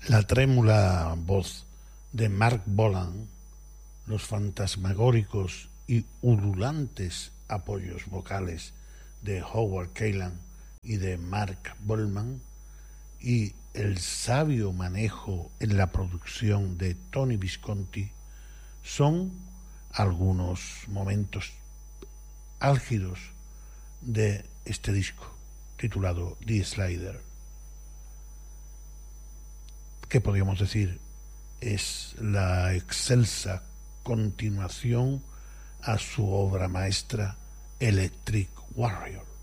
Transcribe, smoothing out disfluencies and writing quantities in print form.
La trémula voz de Mark Bolan, los fantasmagóricos y ululantes apoyos vocales de Howard Kaylan y de Mark Bolan, y el sabio manejo en la producción de Tony Visconti son algunos momentos álgidos de este disco titulado The Slider, que podríamos decir es la excelsa continuación a su obra maestra Electric Warrior.